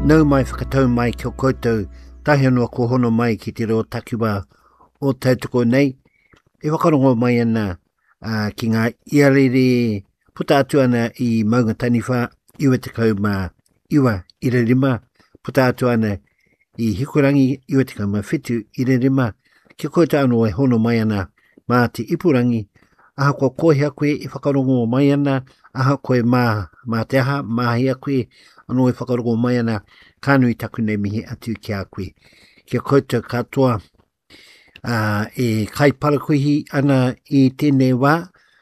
Nau mai whakatau mai ki o koutou, tahi anua ko hono mai ki te reo takiwa o tautoko nei. E whakarongo mai ana ki ngā iarere puta atu ana i maunga taniwha, iwa te kau ma iwa irerima, puta atu ana i hikurangi, iwa te kau ma whitu irerima, ki koutou anō e hono mai ana mā te ipurangi, aha kua kohea koe e whakarongo mai ana, aha koe mā te aha, māhia koe, anō e whakarongo mai ana, kānui taku nei mihi atu ki a koe. Kia koutou katoa e kai parakuhi ana i tēnei wā,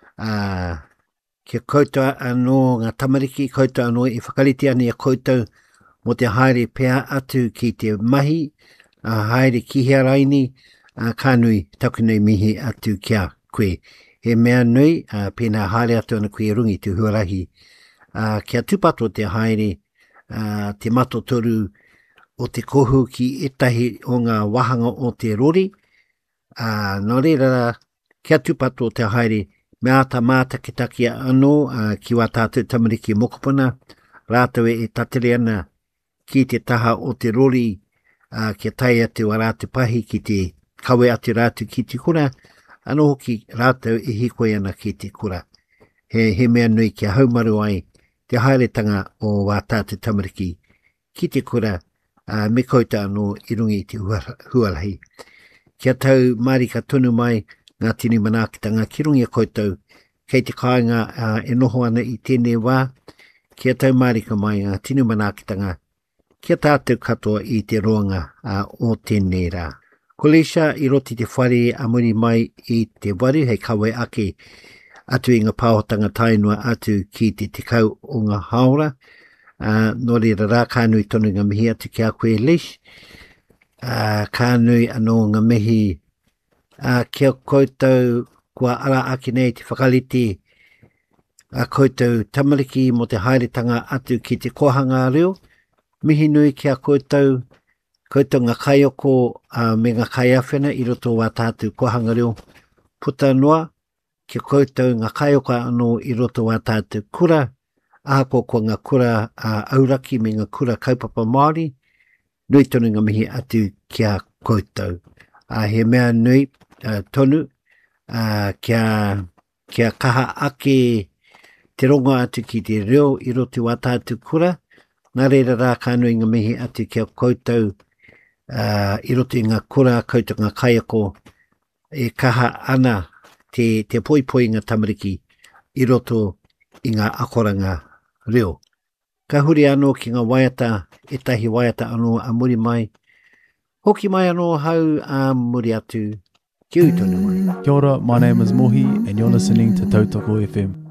kia koutou anō ngā tamariki, koutou anō e whakariti ana i a koutou mo te haere pēa atu ki te mahi, haere kihea raini, kānui taku nei mihi atu ki a koe. He mea nui, pēnā haere atu ana koe rungi te huarahi. Kia tupato te haere, te mato toru o te kohu ki etahi o ngā wahanga o te rori. Nō reira, kia tupato te haere, mea ata mātakitaki anō ki wā tātou tamariki mokopuna, rātou e tatere ana ki te taha o te rori, kia tai atu a rātou pahi ki te kawe atu rātou ki te kura, anō hoki rātou e hikoe ana ki te kura. He mea nui kia haumaru ai, te haeretanga o wā tātou tamariki ki te kura, me koutou anō i rungi te huarahi. Kia tau marika tonu mai ngā tini manakitanga ki rungi a koutou, kei te kāinga e noho ana i tēnei wā, kia tau marika mai ngā tini manakitanga, kia tātou katoa i te roanga o tēnei rā. Ko Leisha i roti te whare amuri mai i te waru, hei kawe ake atu i ngā pāhotanga tainua atu ki te tekau o ngā haora. Nō reira rā kānui tonu ngā mihi atu ki a koe Leish. Kānui anō ngā mihi kia koutou kua ara ake nei te whakaliti a koutou tamariki mo te haeretanga atu ki te kohanga reo. Mihi nui kia koutou ngā kaioko me ngā kaiawhena i roto wā tātou kohanga reo. Puta noa, kia koutou ngā kaioko anō i roto wā tātou kura, ahako ko ngā kura auraki me ngā kura kaupapa Māori, nui tonu ngā mihi atu kia koutou. He mea nui tonu, kia kaha ake te rongo atu ki te reo i roto wā tātou kura, nā reira rā kānui ngā mihi atu kia koutou i roto i ngā kura, koutou ngā kaiako, e kaha ana te poipoi ngā tamariki i roto i ngā akoranga reo. Ka huri anō ki ngā waiata, etahi waiata anō a muri mai. Hoki mai anō hau a muri atu, ki utonu mai. Kia ora, my name is Mohi and you're listening to Tautoko FM.